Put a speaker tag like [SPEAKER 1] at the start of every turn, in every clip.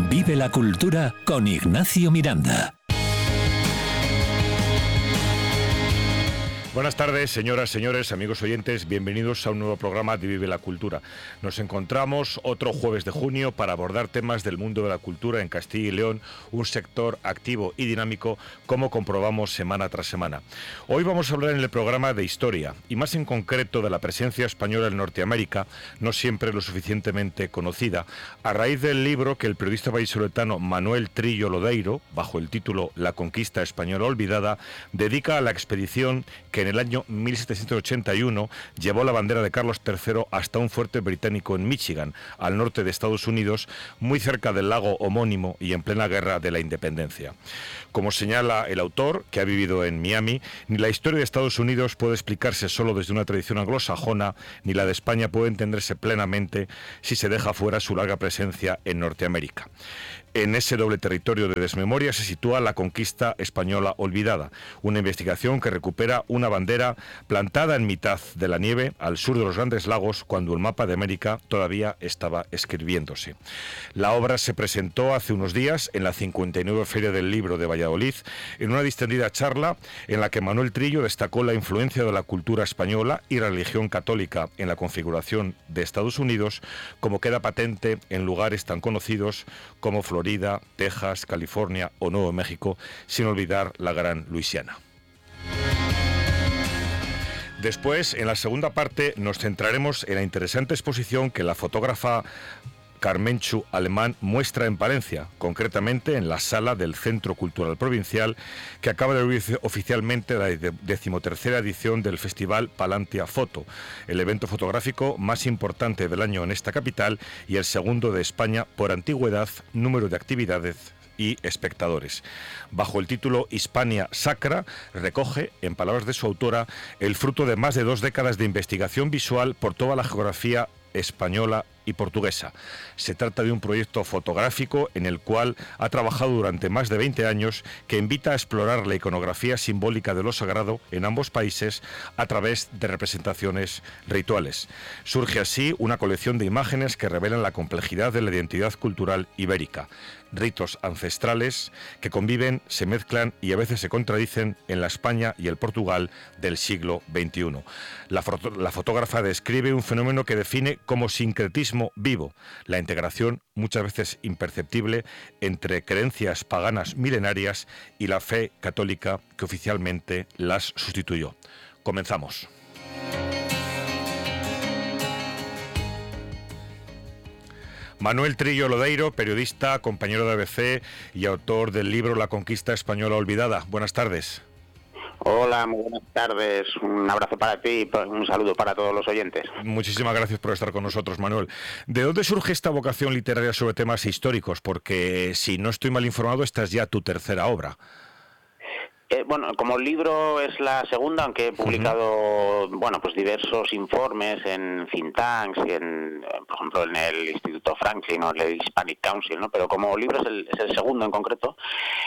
[SPEAKER 1] Vive la cultura con Ignacio Miranda.
[SPEAKER 2] Buenas tardes, señoras, señores, amigos oyentes, bienvenidos a un nuevo programa de Vive la Cultura. Nos encontramos otro jueves de junio para abordar temas del mundo de la cultura en Castilla y León, un sector activo y dinámico, como comprobamos semana tras semana. Hoy vamos a hablar en el programa de historia, y más en concreto de la presencia española en Norteamérica, no siempre lo suficientemente conocida, a raíz del libro que el periodista vallisoletano Manuel Trillo Lodeiro, bajo el título La conquista española olvidada, dedica a la expedición que en el año 1781 llevó la bandera de Carlos III hasta un fuerte británico en Michigan, al norte de Estados Unidos, muy cerca del lago homónimo y en plena guerra de la independencia. Como señala el autor, que ha vivido en Miami, ni la historia de Estados Unidos puede explicarse solo desde una tradición anglosajona, ni la de España puede entenderse plenamente si se deja fuera su larga presencia en Norteamérica. En ese doble territorio de desmemoria se sitúa la conquista española olvidada, una investigación que recupera una bandera plantada en mitad de la nieve al sur de los Grandes Lagos cuando el mapa de América todavía estaba escribiéndose. La obra se presentó hace unos días en la 59 Feria del Libro de Valladolid en una distendida charla en la que Manuel Trillo destacó la influencia de la cultura española y la religión católica en la configuración de Estados Unidos, como queda patente en lugares tan conocidos como Florida, Texas, California o Nuevo México, sin olvidar la gran Luisiana. Después, en la segunda parte, nos centraremos en la interesante exposición que la fotógrafa Carmenchu Alemán muestra en Palencia, concretamente en la sala del Centro Cultural Provincial, que acaba de abrir oficialmente la 13ª edición del Festival Palantia Foto, el evento fotográfico más importante del año en esta capital y el segundo de España por antigüedad, número de actividades y espectadores. Bajo el título Hispania Sacra, recoge, en palabras de su autora, el fruto de más de 2 décadas de investigación visual por toda la geografía española y portuguesa. Se trata de un proyecto fotográfico en el cual ha trabajado durante más de 20 años, que invita a explorar la iconografía simbólica de lo sagrado en ambos países a través de representaciones rituales. Surge así una colección de imágenes que revelan la complejidad de la identidad cultural ibérica. Ritos ancestrales que conviven, se mezclan y a veces se contradicen en la España y el Portugal del siglo XXI. La fotógrafa describe un fenómeno que define como sincretismo vivo, la integración muchas veces imperceptible entre creencias paganas milenarias y la fe católica que oficialmente las sustituyó. Comenzamos. Manuel Trillo Lodeiro, periodista, compañero de ABC y autor del libro La conquista española olvidada. Buenas tardes.
[SPEAKER 3] Hola, muy buenas tardes. Un abrazo para ti y un saludo para todos los oyentes.
[SPEAKER 2] Muchísimas gracias por estar con nosotros, Manuel. ¿De dónde surge esta vocación literaria sobre temas históricos? Porque, si no estoy mal informado, esta es ya tu tercera obra.
[SPEAKER 3] Bueno, como libro es la segunda, aunque he publicado pues diversos informes en think tanks y por ejemplo en el Instituto Franklin o el Hispanic Council, ¿no? Pero como libro es el segundo en concreto.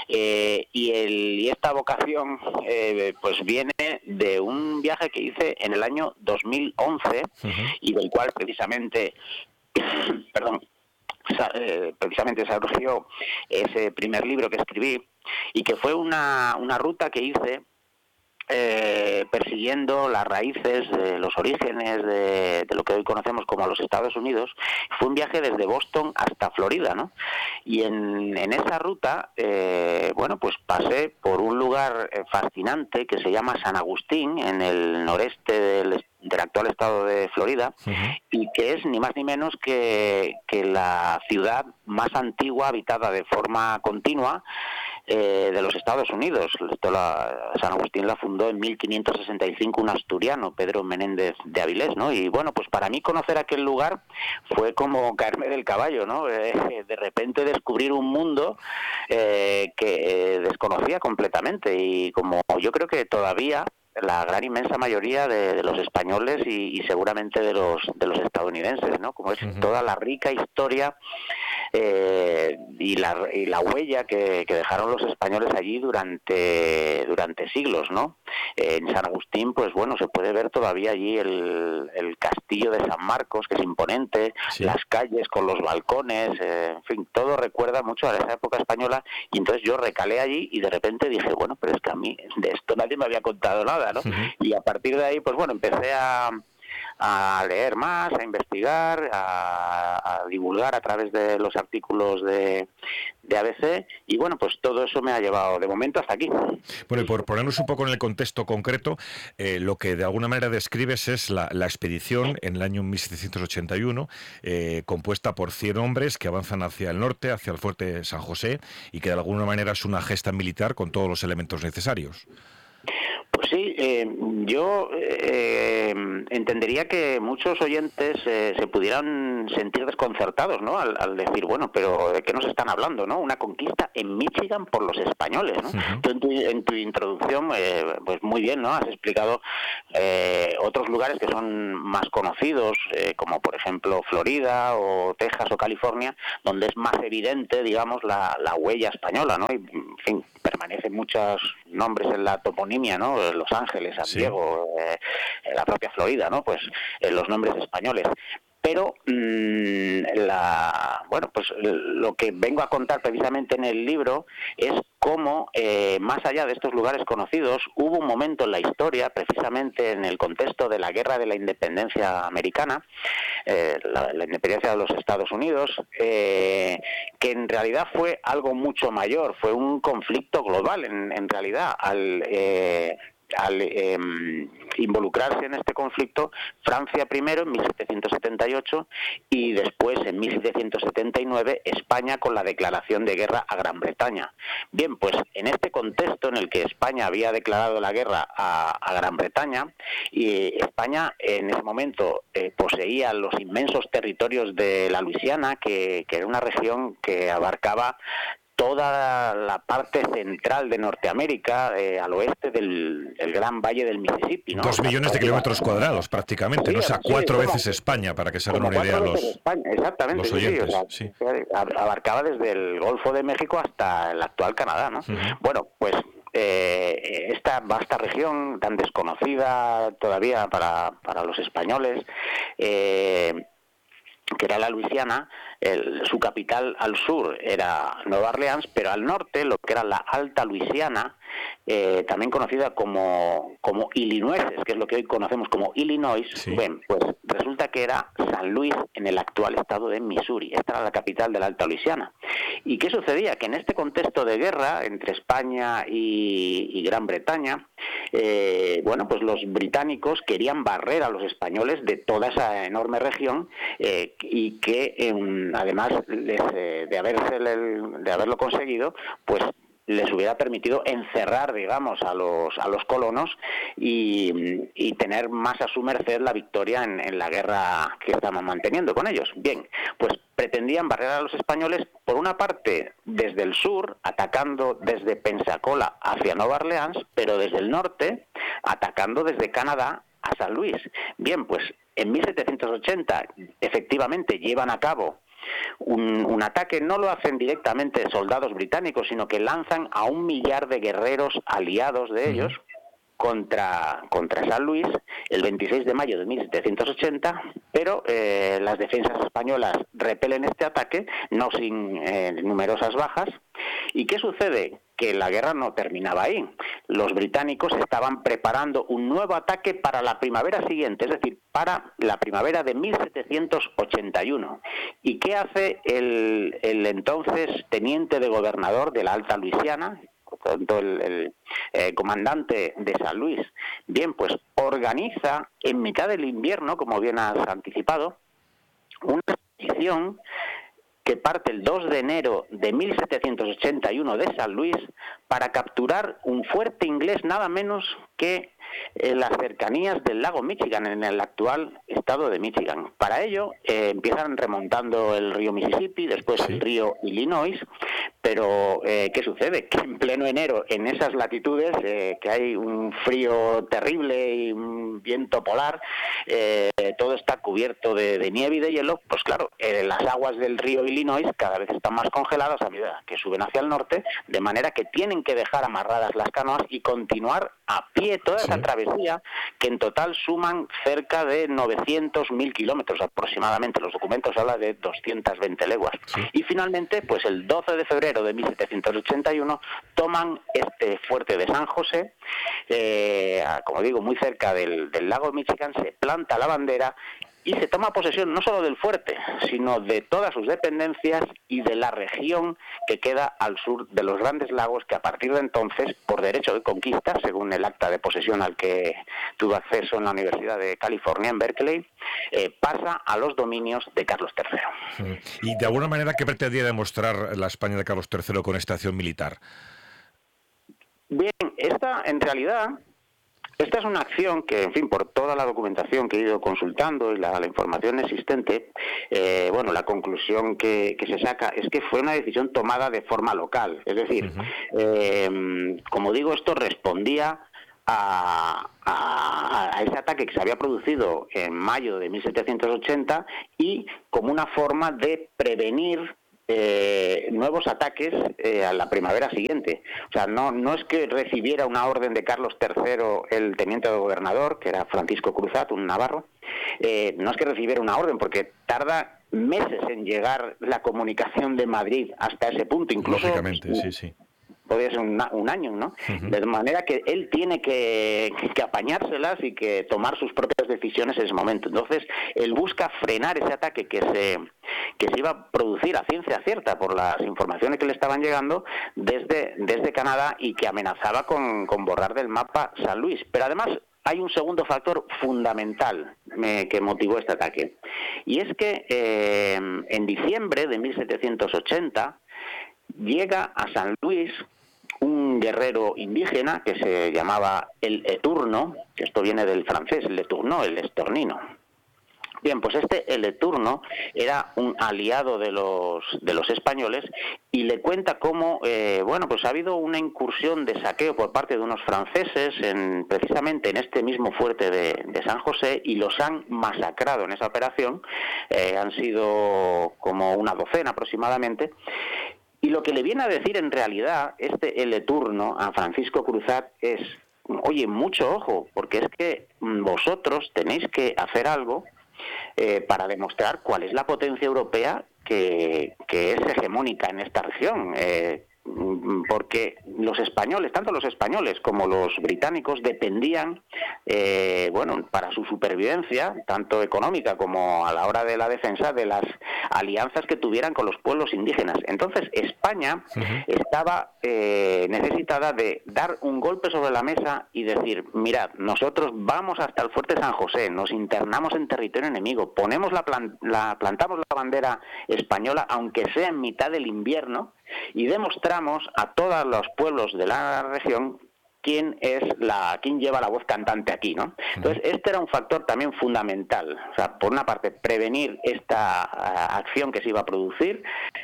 [SPEAKER 3] Y esta vocación pues viene de un viaje que hice en el año 2011 y del cual precisamente precisamente surgió ese primer libro que escribí, y que fue una ruta que hice persiguiendo las raíces de los orígenes de lo que hoy conocemos como los Estados Unidos. Fue un viaje desde Boston hasta Florida, ¿no? Y en esa ruta, pues pasé por un lugar fascinante que se llama San Agustín, en el noreste del actual estado de Florida, y que es ni más ni menos que la ciudad más antigua habitada de forma continua de los Estados Unidos. San Agustín la fundó en 1565 un asturiano, Pedro Menéndez de Avilés, ¿no? Y bueno, pues para mí conocer aquel lugar fue como caerme del caballo, ¿no? De repente descubrir un mundo que desconocía completamente, y como yo creo que todavía la gran inmensa mayoría de los españoles y seguramente de los estadounidenses, ¿no? Como es toda la rica historia y la huella que dejaron los españoles allí durante siglos, ¿no? En San Agustín, pues bueno, se puede ver todavía allí el castillo de San Marcos, que es imponente,
[SPEAKER 2] Sí.
[SPEAKER 3] las calles con los balcones, en fin, todo recuerda mucho a esa época española, y entonces yo recalé allí y de repente dije, bueno, pero es que a mí de esto nadie me había contado nada, ¿no? Y a partir de ahí, pues bueno, empecé a leer más, a investigar, a divulgar a través de los artículos de ABC, y bueno, pues todo eso me ha llevado de momento hasta aquí.
[SPEAKER 2] Bueno, y por ponernos un poco en el contexto concreto, lo que de alguna manera describes es la expedición en el año 1781, compuesta por 100 hombres que avanzan hacia el norte, hacia el fuerte San José, y que de alguna manera es una gesta militar con todos los elementos necesarios.
[SPEAKER 3] Pues sí, yo entendería que muchos oyentes se pudieran sentir desconcertados, ¿no? Al decir, bueno, pero ¿de qué nos están hablando, no? Una conquista en Michigan por los españoles, ¿no? Tú en tu introducción, pues muy bien, ¿no? Has explicado otros lugares que son más conocidos, como por ejemplo Florida o Texas o California, donde es más evidente, digamos, la huella española, ¿no? Y, en fin, permanecen muchos nombres en la toponimia, ¿no? Los Ángeles, San Diego, la propia Florida, ¿no? Pues los nombres españoles. Pero bueno, pues lo que vengo a contar precisamente en el libro es cómo, más allá de estos lugares conocidos, hubo un momento en la historia, precisamente en el contexto de la Guerra de la Independencia Americana, la independencia de los Estados Unidos, que en realidad fue algo mucho mayor, fue un conflicto global en realidad, al involucrarse en este conflicto Francia primero en 1778 y después en 1779 España con la declaración de guerra a Gran Bretaña. Bien, pues en este contexto en el que España había declarado la guerra a Gran Bretaña, y España en ese momento poseía los inmensos territorios de la Luisiana, que era una región que abarcaba toda la parte central de Norteamérica, al oeste del gran valle del Mississippi, ¿no?
[SPEAKER 2] 2 millones de kilómetros cuadrados prácticamente, ¿no? O sea, 4 veces España, para que se hagan una idea los oyentes.
[SPEAKER 3] Sí. Abarcaba desde el Golfo de México hasta el actual Canadá, ¿no? Bueno, pues esta vasta región tan desconocida todavía para los españoles, que era la Luisiana, su capital al sur era Nueva Orleans, pero al norte, lo que era la Alta Luisiana, también conocida como Illinois, que es lo que hoy conocemos como Illinois, bien, pues resulta que era San Luis, en el actual estado de Missouri. Esta era la capital de la Alta Luisiana. ¿Y qué sucedía? Que en este contexto de guerra entre España y Gran Bretaña, bueno, pues los británicos querían barrer a los españoles de toda esa enorme región, y que además de haberlo conseguido, pues les hubiera permitido encerrar, digamos, a los colonos y tener más a su merced la victoria en la guerra que estaban manteniendo con ellos. Bien, pues pretendían barrer a los españoles, por una parte, desde el sur, atacando desde Pensacola hacia Nueva Orleans, pero desde el norte, atacando desde Canadá a San Luis. Bien, pues en 1780 efectivamente llevan a cabo un ataque. No lo hacen directamente soldados británicos, sino que lanzan a 1 millar de guerreros aliados de ellos contra San Luis el 26 de mayo de 1780, pero las defensas españolas repelen este ataque, no sin numerosas bajas. ¿Y qué sucede? Que la guerra no terminaba ahí. Los británicos estaban preparando un nuevo ataque para la primavera siguiente, es decir, para la primavera de 1781. ¿Y qué hace el entonces teniente de gobernador de la Alta Luisiana, por tanto el comandante de San Luis? Bien, pues organiza en mitad del invierno, como bien has anticipado, una expedición que parte el 2 de enero de 1781 de San Luis para capturar un fuerte inglés nada menos que en las cercanías del lago Michigan, en el actual estado de Michigan. Para ello empiezan remontando el río Mississippi, después el río Illinois, Pero, ¿qué sucede? Que en pleno enero, en esas latitudes, que hay un frío terrible y un viento polar, todo está cubierto de nieve y de hielo, pues claro, las aguas del río Illinois cada vez están más congeladas a medida que suben hacia el norte, de manera que tienen que dejar amarradas las canoas y continuar a pie toda esa travesía, que en total suman cerca de 900.000 kilómetros aproximadamente. Los documentos hablan de 220 leguas.
[SPEAKER 2] Sí.
[SPEAKER 3] Y finalmente, pues el 12 de febrero de 1781, toman este fuerte de San José, como digo, muy cerca del lago Michigan, se planta la bandera y se toma posesión no solo del fuerte, sino de todas sus dependencias y de la región que queda al sur de los Grandes Lagos, que a partir de entonces, por derecho de conquista, según el acta de posesión al que tuvo acceso en la Universidad de California, en Berkeley, pasa a los dominios de Carlos III.
[SPEAKER 2] Y de alguna manera, ¿qué pretendía demostrar la España de Carlos III con esta acción militar?
[SPEAKER 3] Bien, en realidad... Esta es una acción que, en fin, por toda la documentación que he ido consultando y la información existente, la conclusión que se saca es que fue una decisión tomada de forma local. Es decir, como digo, esto respondía a ese ataque que se había producido en mayo de 1780 y como una forma de prevenir nuevos ataques a la primavera siguiente. O sea, no es que recibiera una orden de Carlos III, el teniente de gobernador, que era Francisco Cruzat, un navarro, no es que recibiera una orden, porque tarda meses en llegar la comunicación de Madrid hasta ese punto, incluso...
[SPEAKER 2] Lógicamente, sí.
[SPEAKER 3] Podría ser un año, ¿no? De manera que él tiene que apañárselas y que tomar sus propias decisiones en ese momento. Entonces, él busca frenar ese ataque que se iba a producir a ciencia cierta por las informaciones que le estaban llegando desde Canadá y que amenazaba con borrar del mapa San Luis. Pero además hay un segundo factor fundamental que motivó este ataque. Y es que en diciembre de 1780 llega a San Luis un guerrero indígena que se llamaba el Eturno, que esto viene del francés, el Eturno, el estornino. Bien, pues el Eturno era un aliado de los españoles y le cuenta cómo, pues ha habido una incursión de saqueo por parte de unos franceses precisamente en este mismo fuerte de San José y los han masacrado en esa operación. Han sido como una docena aproximadamente. Y lo que le viene a decir en realidad el Eturno a Francisco Cruzat es, oye, mucho ojo, porque es que vosotros tenéis que hacer algo para demostrar cuál es la potencia europea que es hegemónica en esta región. Porque los españoles, tanto los españoles como los británicos, dependían, para su supervivencia, tanto económica como a la hora de la defensa, de las alianzas que tuvieran con los pueblos indígenas. Entonces, España estaba necesitada de dar un golpe sobre la mesa y decir, mirad, nosotros vamos hasta el fuerte San José, nos internamos en territorio enemigo, plantamos la bandera española, aunque sea en mitad del invierno, y demostramos a todos los pueblos de la región quién lleva la voz cantante aquí, ¿no? Entonces, este era un factor también fundamental. O sea, por una parte, prevenir esta acción que se iba a producir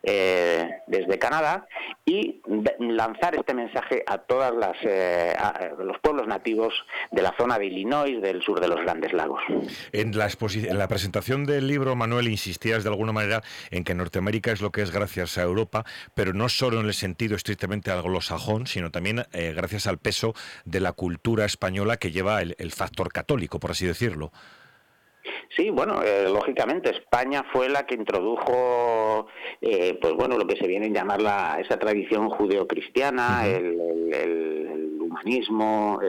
[SPEAKER 3] desde Canadá y lanzar este mensaje a todos los pueblos nativos de la zona de Illinois, del sur de los Grandes Lagos.
[SPEAKER 2] En la presentación del libro, Manuel, insistías de alguna manera en que Norteamérica es lo que es gracias a Europa, pero no solo en el sentido estrictamente anglosajón, sino también gracias al peso de la cultura española que lleva el factor católico, por así decirlo.
[SPEAKER 3] Sí, lógicamente España fue la que introdujo, lo que se viene a llamar esa tradición judeocristiana, el humanismo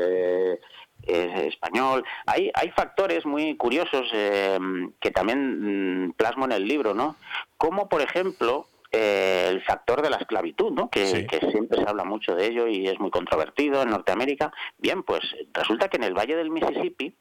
[SPEAKER 3] español. Hay factores muy curiosos que también plasmo en el libro, ¿no? Como, por ejemplo, el factor de la esclavitud, ¿no? Que siempre se habla mucho de ello y es muy controvertido en Norteamérica. Bien, pues resulta que en el Valle del Mississippi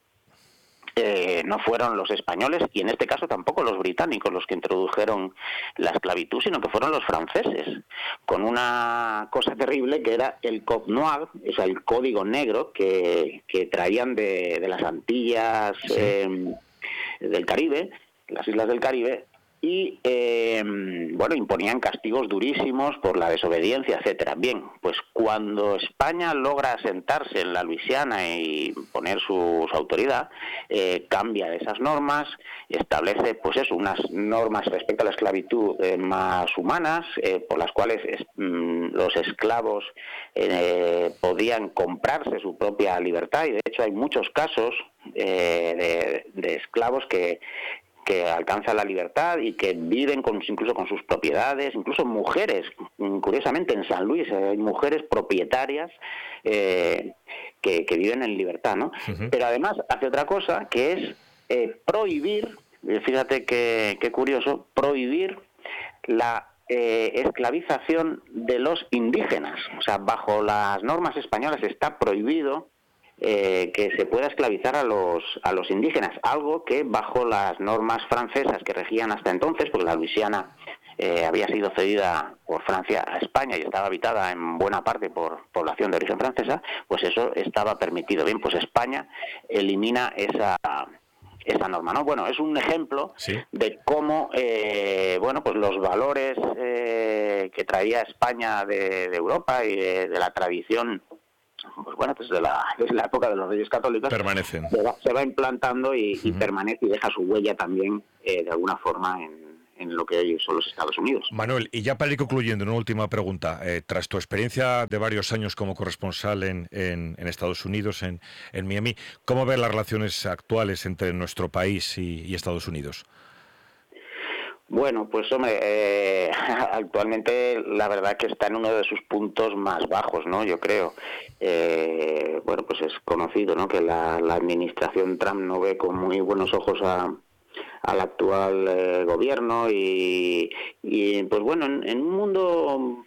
[SPEAKER 3] no fueron los españoles y en este caso tampoco los británicos los que introdujeron la esclavitud, sino que fueron los franceses, con una cosa terrible que era el Code Noir, o sea, el código negro que traían de las Antillas del Caribe, las islas del Caribe, y bueno, imponían castigos durísimos por la desobediencia, etcétera. Bien, pues cuando España logra asentarse en la Luisiana y poner su autoridad, cambia de esas normas, establece, pues eso, unas normas respecto a la esclavitud más humanas, por las cuales los esclavos podían comprarse su propia libertad, y de hecho hay muchos casos de esclavos que alcanzan la libertad y que viven incluso con sus propiedades, incluso mujeres, curiosamente en San Luis hay mujeres propietarias que viven en libertad, ¿no? Uh-huh. Pero además hace otra cosa, que es prohibir, fíjate qué curioso, prohibir la esclavización de los indígenas. O sea, bajo las normas españolas está prohibido que se pueda esclavizar a los indígenas, algo que bajo las normas francesas que regían hasta entonces, porque la Luisiana había sido cedida por Francia a España y estaba habitada en buena parte por población de origen francesa, pues eso estaba permitido. Bien, pues España elimina esa norma, ¿no? Bueno, es un ejemplo ¿sí? de cómo, bueno, pues los valores que traía España de Europa y de la tradición, pues bueno, pues desde la época de los Reyes Católicos
[SPEAKER 2] permanecen.
[SPEAKER 3] Se va implantando y permanece y deja su huella también de alguna forma en lo que hoy son los Estados Unidos.
[SPEAKER 2] Manuel, y ya para ir concluyendo, una última pregunta. Tras tu experiencia de varios años como corresponsal en Estados Unidos, en Miami, ¿cómo ves las relaciones actuales entre nuestro país y Estados Unidos?
[SPEAKER 3] Bueno, pues hombre, actualmente la verdad que está en uno de sus puntos más bajos, ¿no? Yo creo. Bueno, pues es conocido, ¿no? Que la administración Trump no ve con muy buenos ojos al actual gobierno y pues bueno, en un mundo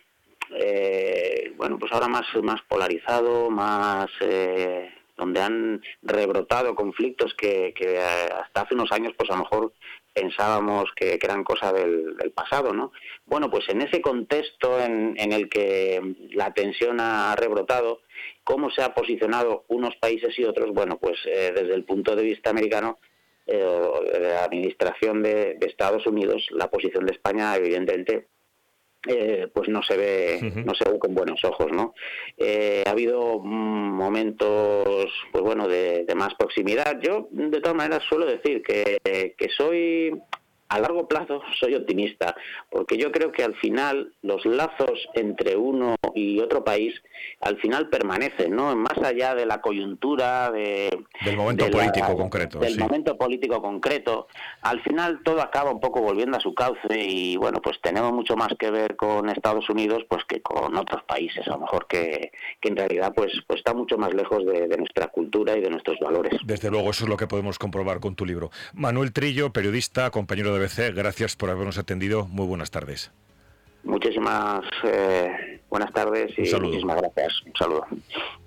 [SPEAKER 3] bueno, pues ahora más polarizado, más donde han rebrotado conflictos que hasta hace unos años pues a lo mejor pensábamos que eran cosa del pasado, ¿no? Bueno, pues en ese contexto en el que la tensión ha rebrotado, ¿cómo se ha posicionado unos países y otros? Bueno, pues desde el punto de vista americano, de la administración de Estados Unidos, la posición de España evidentemente pues no se ve con buenos ojos, ¿no? Ha habido momentos, pues bueno, de más proximidad. Yo de todas maneras suelo decir que soy, a largo plazo soy optimista, porque yo creo que al final los lazos entre uno y otro país al final permanecen, ¿no? Más allá de la coyuntura
[SPEAKER 2] del momento político concreto.
[SPEAKER 3] Del momento político concreto, al final todo acaba un poco volviendo a su cauce y bueno, pues tenemos mucho más que ver con Estados Unidos pues que con otros países, a lo mejor que en realidad pues está mucho más lejos de nuestra cultura y de nuestros valores.
[SPEAKER 2] Desde luego, eso es lo que podemos comprobar con tu libro. Manuel Trillo, periodista, compañero de BBC, gracias por habernos atendido. Muy buenas tardes.
[SPEAKER 3] Muchísimas buenas tardes y muchísimas gracias. Un saludo.